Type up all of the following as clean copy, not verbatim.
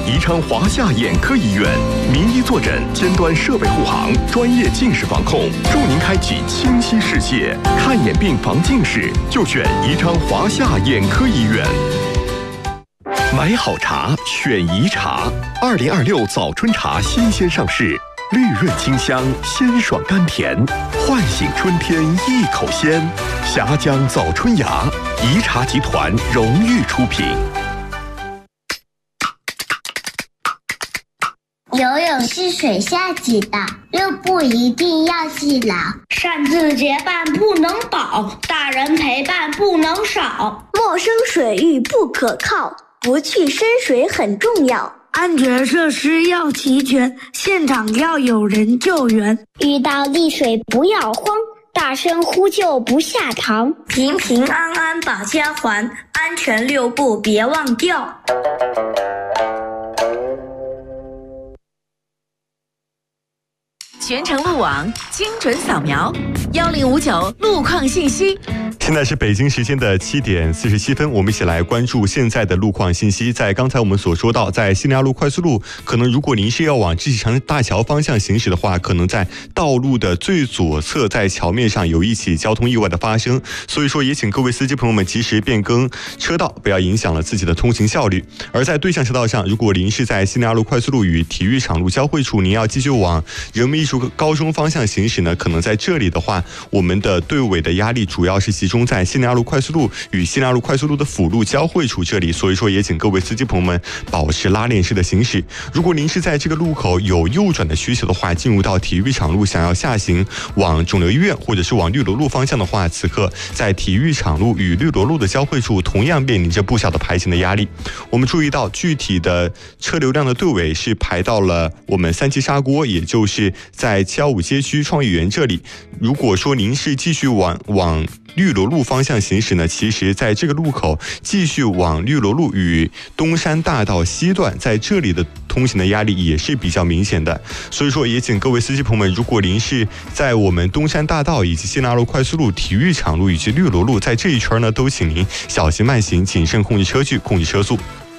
宜昌华夏眼科医院，名医坐诊，尖端设备护航，专业近视防控，助您开启清晰视界。看眼病防近视，就选宜昌华夏眼科医院。买好茶，选宜茶。2026早春茶新鲜上市，绿润清香，鲜爽甘甜，唤醒春天一口鲜。峡江早春芽，宜茶集团荣誉出品。 游泳是水下级的，六步一定要记牢： 擅自结伴不能保，大人陪伴不能少。 陌生水域不可靠，不去深水很重要。 安全设施要齐全，现场要有人救援。 遇到溺水不要慌，大声呼救不下堂。 平平安安把家还，安全六步别忘掉。 全程路网，精准扫描，1059路况信息。 现在是北京时间的7点47分，我们一起来关注现在的路况信息。在刚才我们所说到，在西南路快速路，可能如果您是要往知识长大桥方向行驶的话，可能在道路的最左侧，在桥面上有一起交通意外的发生，所以说也请各位司机朋友们及时变更车道，不要影响了自己的通行效率。而在对向车道上，如果您是在西南路快速路与体育场路交汇处，您要继续往人民艺术高中方向行驶呢，可能在这里的话，我们的队尾的压力主要是集中在西南路快速路与西南路快速路的辅路交汇处这里，所以说也请各位司机朋友们保持拉链式的行驶。如果您是在这个路口有右转的需求的话，进入到体育场路想要下行往肿瘤医院或者是往绿萝路方向的话，此刻在体育场路与绿萝路的交汇处同样面临着不小的排行的压力。我们注意到具体的车流量的队尾是排到了我们3期砂锅，也就是在725街区创意园这里。如果说您是继续往绿萝路方向行驶呢，其实在这个路口继续往绿萝路与东山大道西段，在这里的通行的压力也是比较明显的。所以说也请各位司机朋友们，如果您是在我们东山大道以及西南路快速路、体育场路以及绿萝路，在这一圈呢，都请您小心慢行，谨慎控制车距，控制车速。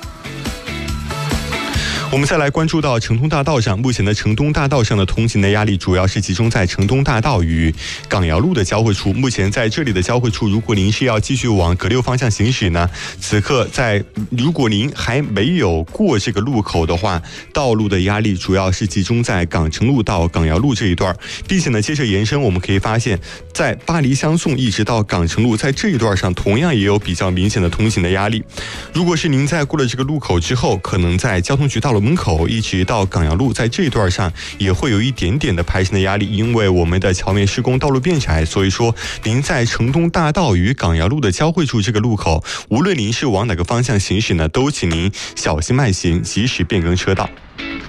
我们再来关注到城东大道上，目前的城东大道上的通行的压力主要是集中在城东大道与港窑路的交汇处。目前在这里的交汇处，如果您是要继续往葛六方向行驶呢，此刻如果您还没有过这个路口的话，道路的压力主要是集中在港城路到港窑路这一段，并且呢，接着延伸，我们可以发现，在巴黎相送一直到港城路，在这一段上同样也有比较明显的通行的压力。如果是您在过了这个路口之后，可能在交通局道路门口一直到港窑路，在这一段上也会有一点点的排行的压力，因为我们的桥面施工，道路变窄，所以说您在城东大道与港窑路的交汇处这个路口，无论您是往哪个方向行驶呢，都请您小心慢行，及时变更车道。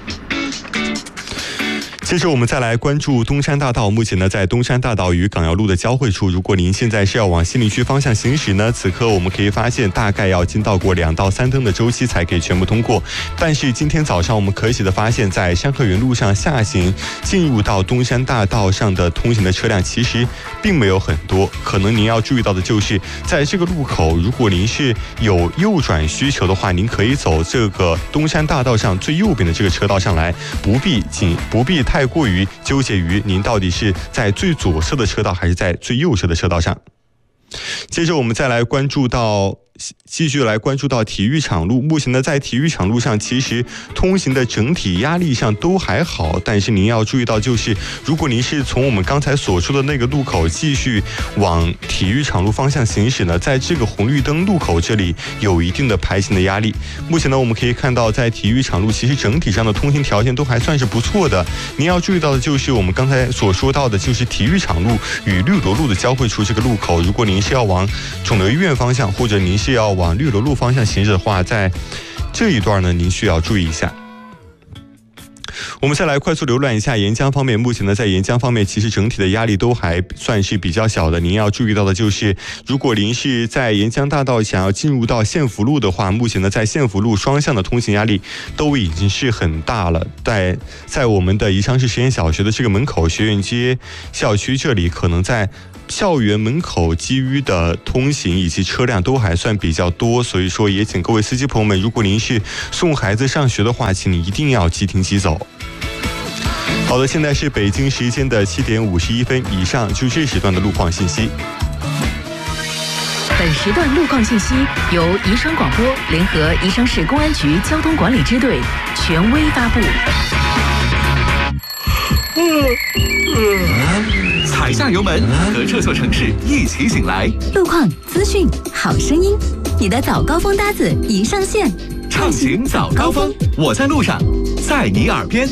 接着我们再来关注东山大道，目前呢，在东山大道与港窑路的交汇处，如果您现在是要往西陵区方向行驶呢，此刻我们可以发现大概要经到过2到3灯的周期才可以全部通过。但是今天早上我们可喜的发现，在山河园路上下行进入到东山大道上的通行的车辆其实并没有很多，可能您要注意到的就是在这个路口，如果您是有右转需求的话，您可以走这个东山大道上最右边的这个车道上来，不必太过于纠结于您到底是在最左侧的车道还是在最右侧的车道上。接着我们再来继续来关注到体育场路，目前呢，在体育场路上其实通行的整体压力上都还好，但是您要注意到就是，如果您是从我们刚才所说的那个路口继续往体育场路方向行驶呢，在这个红绿灯路口这里有一定的排行的压力。目前呢，我们可以看到在体育场路其实整体上的通行条件都还算是不错的。您要注意到的就是我们刚才所说到的，就是体育场路与绿萝路的交汇处这个路口，如果您是要往肿瘤医院方向，或者您是要往绿萝路方向行驶的话，在这一段呢，您需要注意一下。 我们再来快速浏览一下沿江方面。目前呢，在沿江方面，其实整体的压力都还算是比较小的。您要注意到的就是，如果您是在沿江大道想要进入到县府路的话，目前呢，在县府路双向的通行压力都已经是很大了。在我们的宜昌市实验小学的这个门口，学院街校区这里，可能在校园门口基于的通行以及车辆都还算比较多，所以说也请各位司机朋友们，如果您是送孩子上学的话，请你一定要即停即走。好的，现在是北京时间的7点51分，以上就是这时段的路况信息。 本时段路况信息由宜昌广播联合宜昌市公安局交通管理支队权威发布。 踩下油门，和这座城市一起醒来。 路况资讯好声音，你的早高峰搭子已上线。 畅行早高峰，我在路上，在你耳边。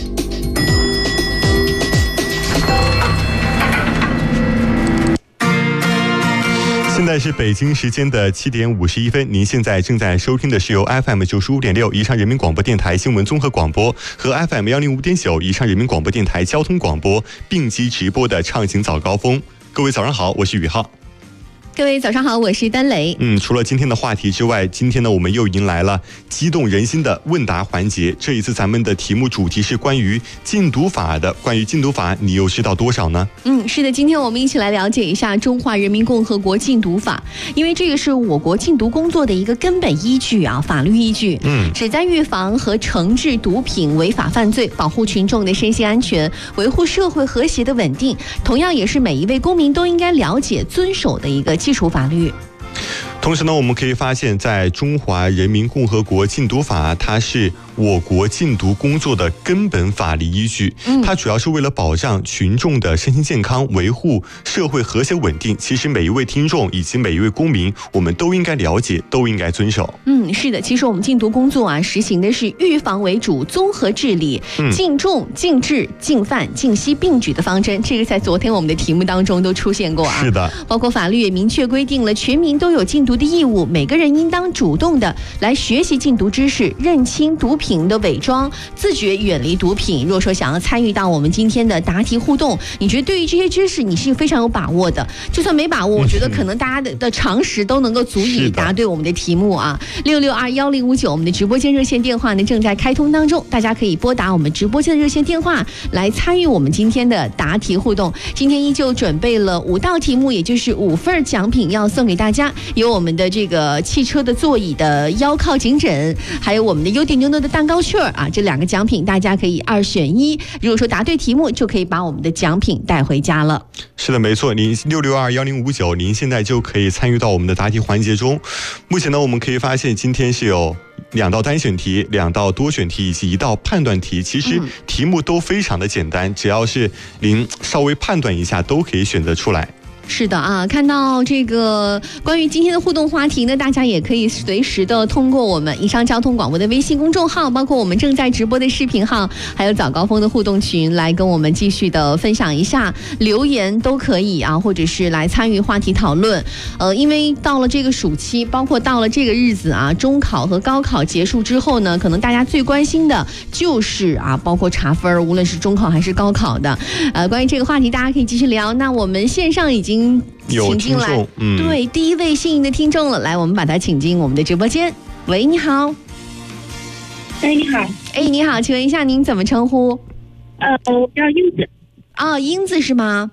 现在是北京时间的7点51分，您现在正在收听的是由 FM 95.6宜昌人民广播电台新闻综合广播和 FM 105.9宜昌人民广播电台交通广播并机直播的畅行早高峰。各位早上好，我是宇浩。 各位早上好，我是丹雷。 除了今天的话题之外，今天呢，我们又迎来了激动人心的问答环节。这一次咱们的题目主题是关于禁毒法的。关于禁毒法，你又知道多少呢？ 是的，今天我们一起来了解一下中华人民共和国禁毒法，因为这个是我国禁毒工作的一个根本依据啊，法律依据。旨在预防和惩治毒品违法犯罪，保护群众的身心安全，维护社会和谐的稳定。同样也是每一位公民都应该了解、遵守的一个基础法律。 同时呢，我们可以发现，在中华人民共和国禁毒法，它是我国禁毒工作的根本法律依据。它主要是为了保障群众的身心健康，维护社会和谐稳定。其实每一位听众以及每一位公民，我们都应该了解，都应该遵守。 是的，其实我们禁毒工作啊，实行的是预防为主、综合治理、禁重、禁治、禁犯、禁吸并举的方针。这个在昨天我们的题目当中都出现过啊。 是的， 包括法律也明确规定了，全民都有禁毒的义务，每个人应当主动的来学习禁毒知识，认清毒品的伪装，自觉远离毒品。如果说想要参与到我们今天的答题互动，你觉得对于这些知识你是非常有把握的，就算没把握，我觉得可能大家的常识都能够足以答对我们的题目啊。6621059，我们的直播间热线电话呢正在开通当中，大家可以拨打我们直播间的热线电话来参与我们今天的答题互动。今天依旧准备了5道题目，也就是5份奖品要送给大家，有我们的这个汽车的座椅的腰靠颈枕，还有我们的优点牛牛的蛋糕券啊，这2个奖品大家可以2选1。如果说答对题目，就可以把我们的奖品带回家了。 是的，没错，您6621059，您现在就可以参与到我们的答题环节中。目前呢，我们可以发现今天是有2道单选题、2道多选题以及1道判断题。其实题目都非常的简单，只要是您稍微判断一下，都可以选择出来。 是的啊，看到这个关于今天的互动话题呢，大家也可以随时的通过我们宜昌交通广播的微信公众号，包括我们正在直播的视频号，还有早高峰的互动群，来跟我们继续的分享一下，留言都可以啊，或者是来参与话题讨论。因为到了这个暑期，包括到了这个日子啊，中考和高考结束之后呢，可能大家最关心的就是啊，包括查分，无论是中考还是高考的。关于这个话题，大家可以继续聊。那我们线上已经请进来，对，第一位幸运的听众了，来，我们把他请进我们的直播间。喂，你好。 你好。 你好，请问一下您怎么称呼？ 我叫英子。 英子是吗？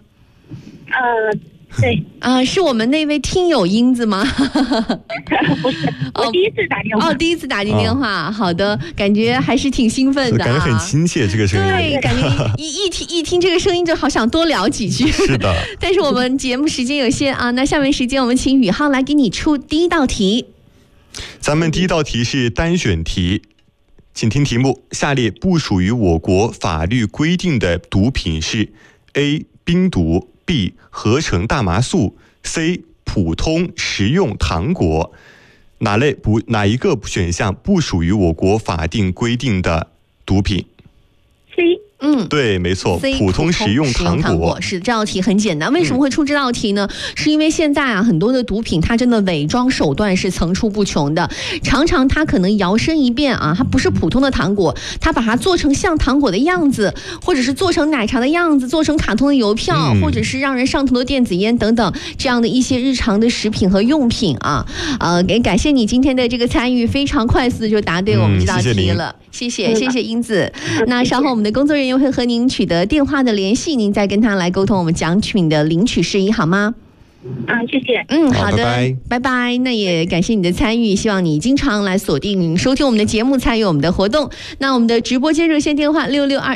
对。 是我们那位听友英子吗？ 不是，我第一次打电话。 第一次打进电话，好的，感觉还是挺兴奋的， 感觉很亲切，这个声音。 对，感觉一听这个声音就好想多聊几句。 是的。 但是我们节目时间有限啊，那下面时间我们请宇浩来给你出第1道题。 咱们第1道题是单选题，请听题目：下列不属于我国法律规定的毒品是 A. 冰毒 B. 合成大麻素 C. 普通食用糖果。哪一个选项不属于我国法定规定的毒品？ C。 对，没错，普通食用糖果是这道题很简单。为什么会出这道题呢？是因为现在啊，很多的毒品它真的伪装手段是层出不穷的，常常它可能摇身一变啊，它不是普通的糖果，它把它做成像糖果的样子，或者是做成奶茶的样子，做成卡通的邮票，或者是让人上头的电子烟等等这样的一些日常的食品和用品啊。也感谢你今天的这个参与，非常快速的就答对我们这道题了。谢谢英子。那稍后我们的工作人员会和您取得电话的联系，您再跟他来沟通我们奖品的领取事宜，好吗？ 谢谢。 好的，拜拜。那也感谢你的参与，希望你经常来锁定收听我们的节目，参与我们的活动。那我们的直播间热线电话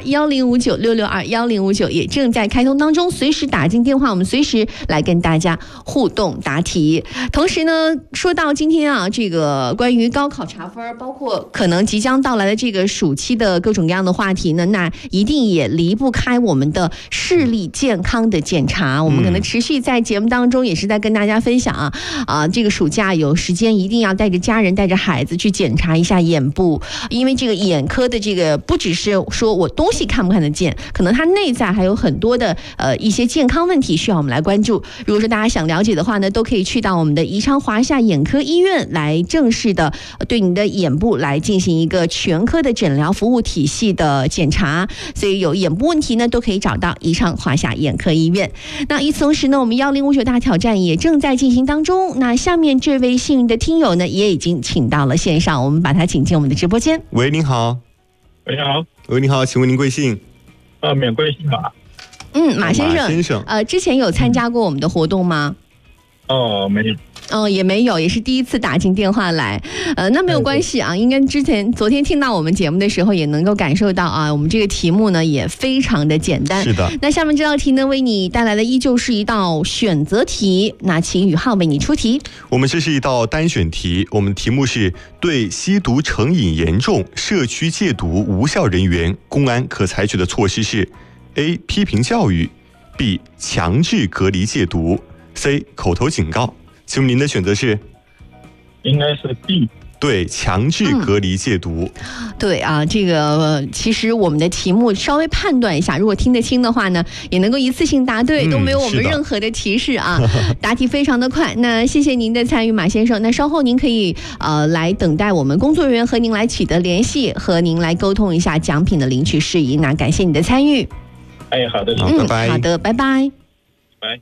6621059，6621059也正在开通当中，随时打进电话，我们随时来跟大家互动答题。同时呢，说到今天啊，这个关于高考查分，包括可能即将到来的这个暑期的各种各样的话题呢，那一定也离不开我们的视力健康的检查。我们可能持续在节目当中也是在跟大家分享这个暑假有时间一定要带着家人带着孩子去检查一下眼部，因为这个眼科的这个不只是说我东西看不看得见，可能它内在还有很多的一些健康问题需要我们来关注。如果说大家想了解的话呢，都可以去到我们的宜昌华夏眼科医院来正式的对你的眼部来进行一个全科的诊疗服务体系的检查，所以有眼部问题呢都可以找到宜昌华夏眼科医院。那与此同时呢，我们1059大挑战也正在进行当中。那下面这位幸运的听友呢，也已经请到了线上，我们把他请进我们的直播间。 喂，您好。 喂，你好。 喂，你好，请问您贵姓？ 免贵姓马。 马先生。之前有参加过我们的活动吗？ 没有。 也没有，也是第一次打进电话来。那没有关系啊，应该昨天听到我们节目的时候也能够感受到啊，我们这个题目呢也非常的简单。 是的。 那下面这道题呢，为你带来的依旧是一道选择题，那请宇浩为你出题。 我们这是一道单选题，我们题目是对吸毒成瘾严重、社区戒毒无效人员，公安可采取的措施是 A. 批评教育， B. 强制隔离戒毒， C. 口头警告。请问您的选择是？ 应该是 B。 对，强制隔离戒毒。 对啊，这个其实我们的题目稍微判断一下，如果听得清的话呢，也能够一次性答对，都没有我们任何的提示啊。答题非常的快。那谢谢您的参与，马先生。那稍后您可以来等待我们工作人员和您来取得联系，和您来沟通一下奖品的领取事宜。那感谢你的参与。 好的， 拜拜。 好的，拜拜。 拜。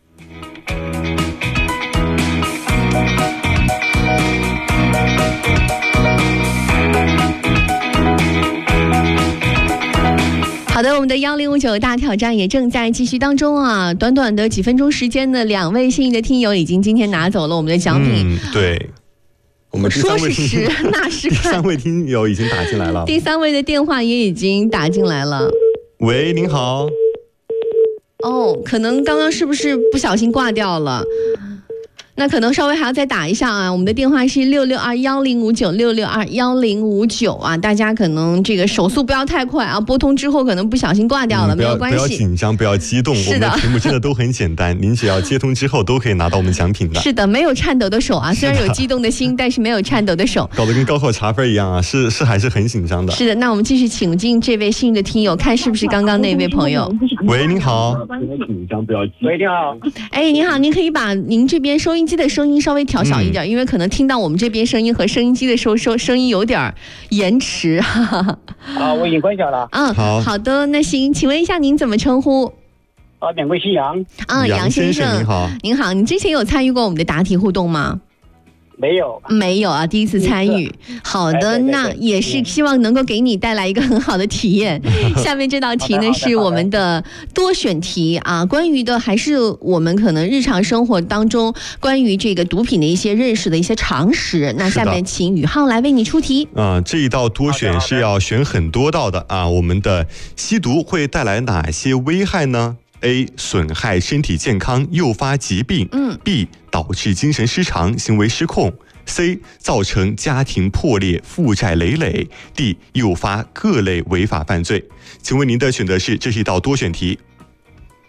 好的，我们的1059大挑战也正在继续当中啊！短短的几分钟时间的2位幸运的听友已经今天拿走了我们的奖品。 对，我们说是10，那是第3位听友已经打进来了， 第3位的电话也已经打进来了。 喂，您好。 可能刚刚是不是不小心挂掉了？那可能稍微还要再打一下啊，我们的电话是6621059，6621059啊，大家可能这个手速不要太快啊，拨通之后可能不小心挂掉了，没有关系。 不要紧张，不要激动，我们的题目真的都很简单，您只要接通之后都可以拿到我们奖品的。是的，没有颤抖的手啊，虽然有激动的心，但是没有颤抖的手。 搞得跟高考查分一样啊，是还是很紧张的。 是的，那我们继续请进这位幸运的听友，看是不是刚刚那位朋友。 喂，您好。 喂，你好。 您好，您可以把您这边收音机的声音稍微调小一点，因为可能听到我们这边声音和收音机的时候声音有点延迟。 我已经关小了。 好的，那行，请问一下您怎么称呼？ 免贵姓杨。 杨先生， 您好。 您好，你之前有参与过我们的答题互动吗？ 没有啊，第一次参与。好的，那也是希望能够给你带来一个很好的体验。下面这道题呢是我们的多选题啊，关于的还是我们可能日常生活当中关于这个毒品的一些认识的一些常识。那下面请宇浩来为你出题。 这一道多选是要选很多道的啊。我们的吸毒会带来哪些危害呢？A. 损害身体健康，诱发疾病。B. 导致精神失常，行为失控。C. 造成家庭破裂，负债累累。D. 诱发各类违法犯罪。请问您的选择是？这是一道多选题。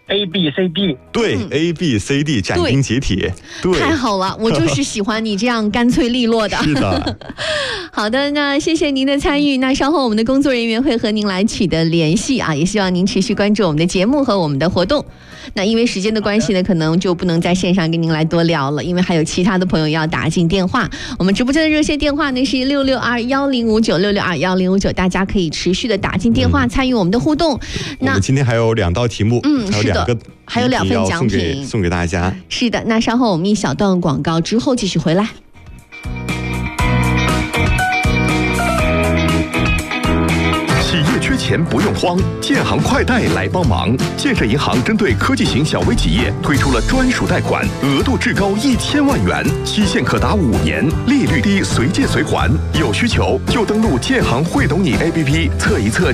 ABCD， 对，ABCD 斩钉截铁，对， 太好了，我就是喜欢你这样干脆利落的。 是的， 好的，那谢谢您的参与。那稍后我们的工作人员会和您来取得联系啊，也希望您持续关注我们的节目和我们的活动。那因为时间的关系呢，可能就不能在线上跟您来多聊了，因为还有其他的朋友要打进电话。我们直播间的热线电话呢是6621059，6621059，大家可以持续的打进电话参与我们的互动。 我们今天还有2道题目， 是的，还有2份奖品送给大家。 是的，那稍后我们一小段广告之后继续回来。 企业缺钱不用慌，建行快贷来帮忙。建设银行针对科技型小微企业推出了专属贷款，额度至高1000万元，期限可达5年，利率低，随借随还。有需求就登录建行会懂你 APP 测一测。